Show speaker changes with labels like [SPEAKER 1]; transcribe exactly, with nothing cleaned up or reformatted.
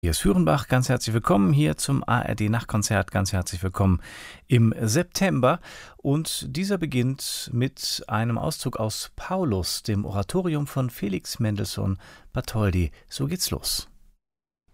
[SPEAKER 1] Hier ist Hürenbach, ganz herzlich willkommen hier zum A R D-Nachtkonzert, ganz herzlich willkommen im September. Und dieser beginnt mit einem Auszug aus Paulus, dem Oratorium von Felix Mendelssohn Bartholdy. So geht's los.